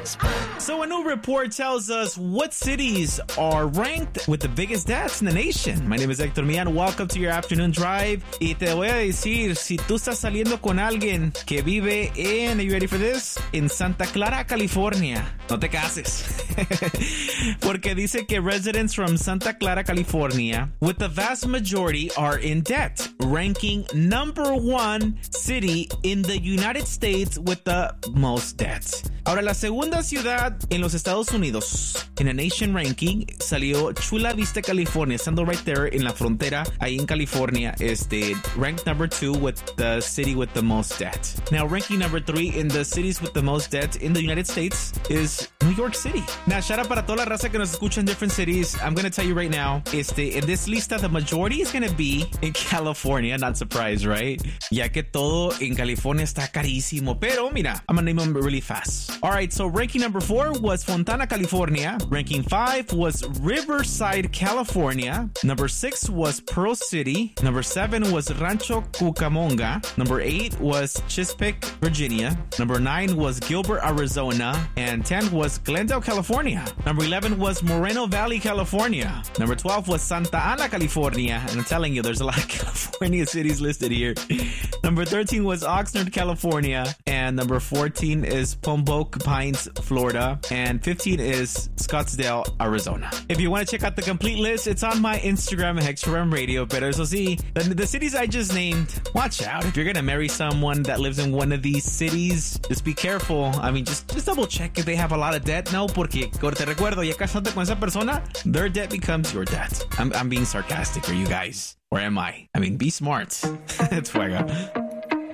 So a new report tells us what cities are ranked with the biggest deaths in the nation. My name is Hector Mian. Welcome to your afternoon drive. Y te voy a decir, si tú estás saliendo con alguien que vive en, are you ready for this? En Santa Clara, California. No te cases. Porque dice que residents from Santa Clara, California, with the vast majority are in debt, ranking number 1 city in the United States with the most debt. Ahora, la segunda ciudad en los Estados Unidos en el Nation Ranking salió Chula Vista, California, estando right there en la frontera, ahí en California, ranked number 2 with the city with the most debt. Now, ranking number 3 in the cities with the most debt in the United States is New York City. Now, shout out para toda la raza que nos escucha in different cities. I'm going to tell you right now, in this lista, the majority is going to be in California. Not surprised, right? Ya que todo en California está carísimo. Pero, mira, I'm going to name them really fast. All right, so ranking number 4 was Fontana, California. Ranking 5 was Riverside, California. Number 6 was Pearl City. Number 7 was Rancho Cucamonga. Number 8 was Chesapeake, Virginia. Number 9 was Gilbert, Arizona. And 10 was Glendale, California. Number 11 was Moreno Valley, California. Number 12 was Santa Ana, California. And I'm telling you, there's a lot of California cities listed here. Number 13 was Oxnard, California. And number 14 is Pombo Pines, Florida, and 15 is Scottsdale, Arizona. If you want to check out the complete list, it's on my Instagram, HexFM Radio. Pero eso sí, the cities I just named, watch out. If you're going to marry someone that lives in one of these cities, just be careful. I mean, just double check if they have a lot of debt. No, porque, te recuerdo, ya casándote con esa persona, their debt becomes your debt. I'm being sarcastic for you guys. Or am I? I mean, be smart. It's fuego.